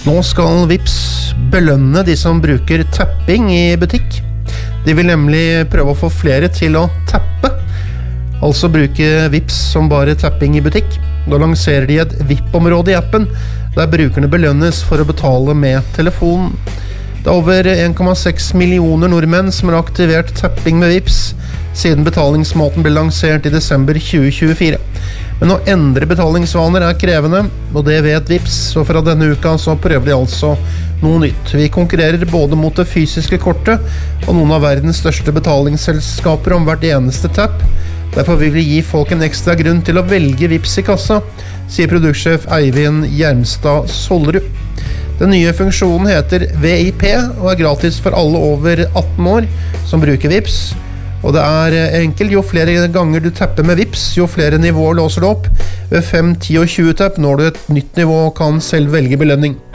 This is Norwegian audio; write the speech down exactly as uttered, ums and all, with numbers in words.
Nå skal Vipps belønne de som bruker tapping i butikk. De vil nemlig prøve å få flere til å tappe, altså bruke Vipps som bare tapping i butikk. Da lanserer de et V I P-område i appen, der brukerne belønnes for å betale med telefonen. Det er over en komma seks millioner nordmenn som har aktivert tapping med Vipps siden betalingsmåten ble lansert i desember tjue tjuefire. Men å endre betalingsvaner er krevende, og det vet Vipps, og fra denne uka så prøver de altså noe nytt. Vi konkurrerer både mot det fysiske kortet og noen av verdens største betalingsselskaper om hvert eneste tapp. Derfor vil vi gi folk en ekstra grunn til å velge Vipps i kassa, sier produktsjef Eivind Hjermstad Sollerud. Den nye funksjonen heter V I P og er gratis for alle over atten år som bruker Vipps. Og det er enkelt, jo flere ganger du tapper med Vipps, jo flere nivåer låser du opp. Ved fem, ti og tjue tapp når du et nytt nivå og kan selv velge belønning.